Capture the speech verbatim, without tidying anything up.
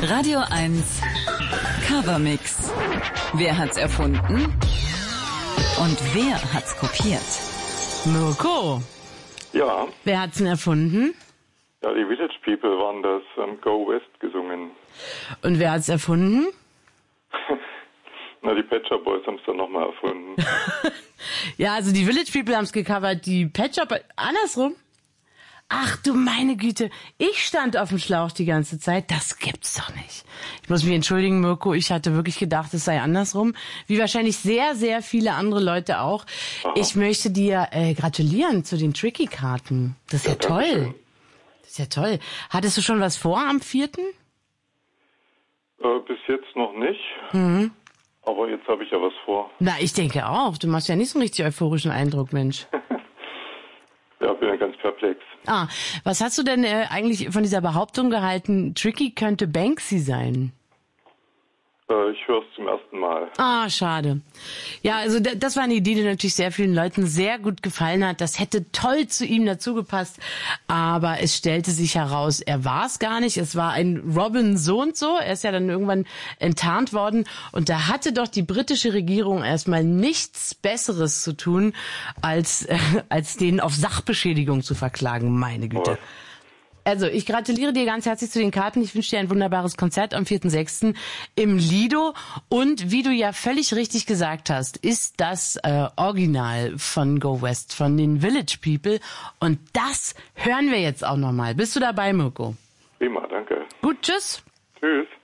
Radio eins Covermix. Wer hat's erfunden? Und wer hat's kopiert? Mirko. Ja. Wer hat's denn erfunden? Ja, die Village People waren das, ähm, Go West gesungen. Und wer hat's erfunden? Na, die Pet Shop Boys haben es dann nochmal erfunden. Ja, also die Village People haben's gecovert, die Pet Shop... Andersrum? Ach du meine Güte, ich stand auf dem Schlauch die ganze Zeit. Das gibt's doch nicht. Ich muss mich entschuldigen, Mirko, ich hatte wirklich gedacht, es sei andersrum. Wie wahrscheinlich sehr, sehr viele andere Leute auch. Aha. Ich möchte dir äh, gratulieren zu den Tricky-Karten. Das ist ja, ja toll. Das ist ja toll. Hattest du schon was vor am vierten? Äh, bis jetzt noch nicht. Mhm. Aber jetzt habe ich ja was vor. Na, ich denke auch. Du machst ja nicht so einen richtig euphorischen Eindruck, Mensch. Ja, bin ja ganz perplex. Ah, was hast du denn äh, eigentlich von dieser Behauptung gehalten, Tricky könnte Banksy sein? Äh, ich höre es zum ersten Mal. Ah, schade. Ja, also d- das war eine Idee, die natürlich sehr vielen Leuten sehr gut gefallen hat. Das hätte toll zu ihm dazugepasst, aber es stellte sich heraus, er war es gar nicht. Es war ein Robin so und so. Er ist ja dann irgendwann enttarnt worden und da hatte doch die britische Regierung erstmal nichts Besseres zu tun, als äh, als den auf Sachbeschädigung zu verklagen. Meine Güte. Oh. Also, ich gratuliere dir ganz herzlich zu den Karten. Ich wünsche dir ein wunderbares Konzert am vierten sechsten im Lido. Und wie du ja völlig richtig gesagt hast, ist das äh, Original von Go West, von den Village People. Und das hören wir jetzt auch nochmal. Bist du dabei, Mirko? Prima, danke. Gut, tschüss. Tschüss.